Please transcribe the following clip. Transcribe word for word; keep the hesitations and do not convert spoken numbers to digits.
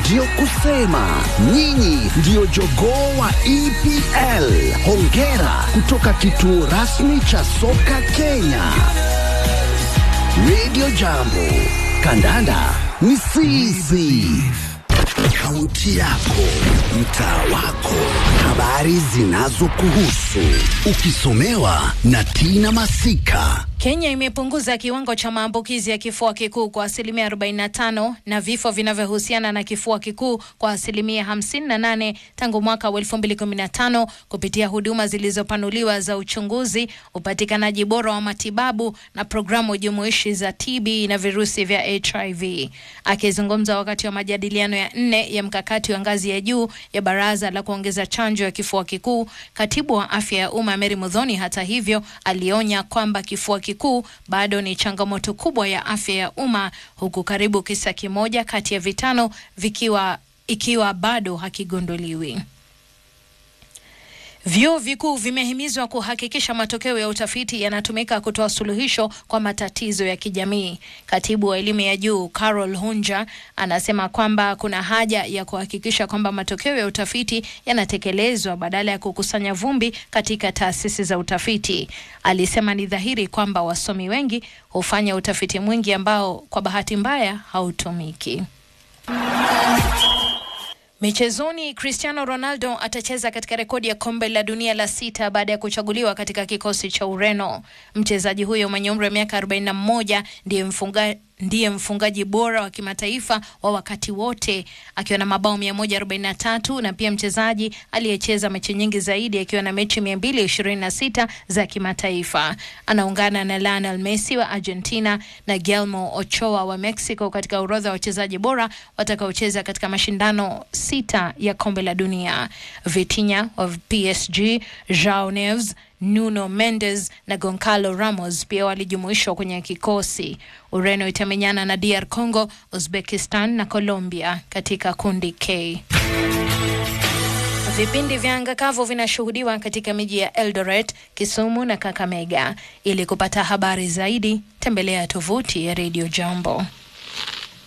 ndio kusema nyinyi ndio jogoo wa E P L. Hongera kutoka kituo rasmi cha soka Kenya. Radio Jambo, kandanda ni sisi. Kaunti yako, mtaa wako, habari zinazokuhusu, ukisomewa na Tina Masika. Kenya imepunguza kiwango cha maambukizi ya kifua kikuu kwa asilimia arobaini na tano na vifo vinavyohusiana na kifua kikuu kwa asilimia hamsini na nane tangu mwaka wa elfu mbili kumi na tano kupitia huduma zilizopanuliwa za uchunguzi, upatikanaji bora wa matibabu na programu jumuishi za T B na virusi vya H I V. Akizungumza wakati wa majadiliano ya nne ya mkakati wa ngazi ya juu ya baraza la kuongeza chanjo ya kifua kikuu, katibu wa afya ya umma Mary Muthoni hata hivyo alionya kwamba kifua kikuu bado ni changamoto kubwa ya afya ya umma, huku karibu kisa kimoja kati ya vitano vikiwa ikiwa bado hakigunduliwi. Vyuo vikuu vimehimizwa kuhakikisha matokeo ya utafiti yanatumika kutoa suluhisho kwa matatizo ya kijamii. Katibu wa elimu ya juu Carol Hunja anasema kwamba kuna haja ya kuhakikisha kwamba matokeo ya utafiti yanatekelezwa badala ya kukusanya vumbi katika taasisi za utafiti. Alisema ni dhahiri kwamba wasomi wengi hufanya utafiti mwingi ambao kwa bahati mbaya hautumiki. Michezoni, Cristiano Ronaldo atacheza katika rekodi ya kombe la dunia la sita baada ya kuchaguliwa katika kikosi cha Ureno. Mchezaji huyo mwenye umri wa miaka arobaini na moja ndiye mfunga ndiye mfungaji bora wa kimataifa wa wakati wote akiwa na mabao mia moja arobaini na tatu na pia mchezaji aliyecheza mechi nyingi zaidi akiwa na mechi mia mbili ishirini na sita za kimataifa. Anaungana na Lionel Messi wa Argentina na Guillermo Ochoa wa Mexico katika orodha ya wachezaji bora watakaocheza katika mashindano sita ya kombe la dunia. Vitinha wa P S G, Joao Neves, Nuno Mendes na Goncalo Ramos pia walijumuishwa kwenye kikosi. Ureno itamenyana na D R Congo, Uzbekistan na Colombia katika kundi K. Vipindi vya angakavu vinashuhudiwa katika miji ya Eldoret, Kisumu na Kakamega. Ili kupata habari zaidi, tembelea tovuti ya Radio Jambo.